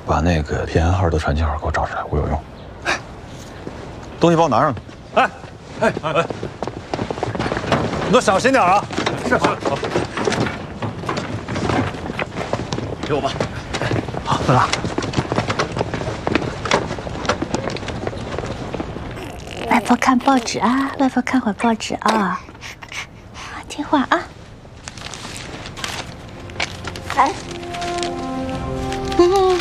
把那个田号的传信号给我找出来，我有用。东西帮我拿上去。你都小心点啊！是。好，给我吧。好，队长。 外婆看报纸啊，外婆看会报纸啊，听话啊。来。